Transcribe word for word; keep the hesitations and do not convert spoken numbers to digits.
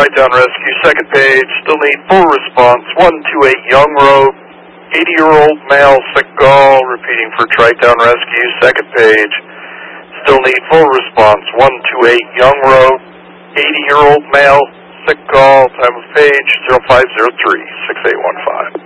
Tri-Town Rescue, second page, still need full response, one two eight Young Road, eighty-year-old male, sick call, repeating for Tri-Town Rescue, second page, still need full response, one two eight Young Road, eighty-year-old male, sick call, time of page, zero five zero three, six eight one five.